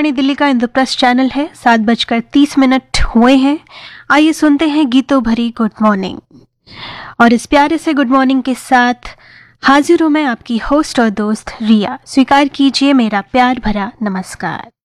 आकाशवाणी दिल्ली का इंद्रप्रस्थ चैनल है। 7:30 हुए हैं। आइए सुनते हैं गीतों भरी गुड मॉर्निंग। और इस प्यारे से गुड मॉर्निंग के साथ हाजिर हूं मैं, आपकी होस्ट और दोस्त रिया। स्वीकार कीजिए मेरा प्यार भरा नमस्कार।